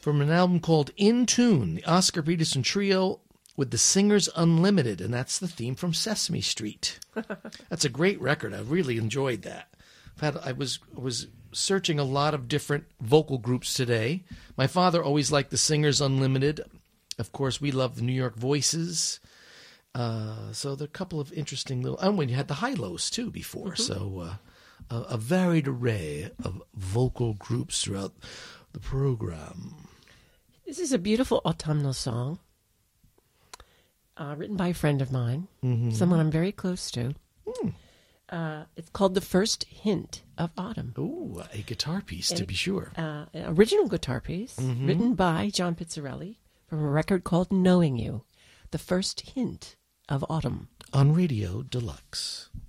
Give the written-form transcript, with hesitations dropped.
from an album called In Tune, the Oscar Peterson Trio with the Singers Unlimited, and that's the theme from Sesame Street. That's a great record. I really enjoyed that. I was searching a lot of different vocal groups today. My father always liked the Singers Unlimited. Of course, we love the New York Voices. So there are a couple of interesting little... And when you had the Hi-Los, too, before. Mm-hmm. So a varied array of vocal groups throughout the program. This is a beautiful autumnal song written by a friend of mine, someone I'm very close to. It's called The First Hint of Autumn. Oh, a guitar piece, to be sure. An original guitar piece written by John Pizzarelli from a record called Knowing You. The First Hint of Autumn. On Radio Deluxe.